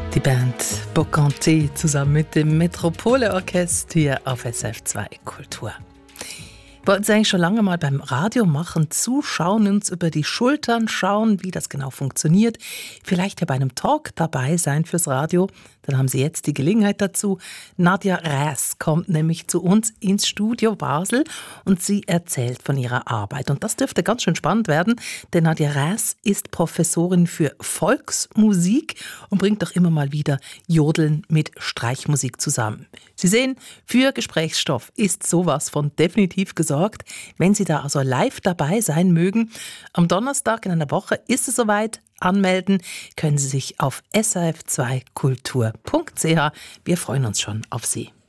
Die Band Bocante zusammen mit dem Metropole-Orchester hier auf SF2 Kultur. Wir wollten uns eigentlich schon lange mal beim Radiomachen zuschauen, uns über die Schultern schauen, wie das genau funktioniert. Vielleicht ja bei einem Talk dabei sein fürs Radio. Dann haben Sie jetzt die Gelegenheit dazu. Nadja Räß kommt nämlich zu uns ins Studio Basel und sie erzählt von ihrer Arbeit. Und das dürfte ganz schön spannend werden, denn Nadja Räß ist Professorin für Volksmusik und bringt doch immer mal wieder Jodeln mit Streichmusik zusammen. Sie sehen, für Gesprächsstoff ist sowas von definitiv gesorgt. Wenn Sie da also live dabei sein mögen, am Donnerstag in einer Woche ist es soweit. Anmelden können Sie sich auf srf2kultur.ch. Wir freuen uns schon auf Sie.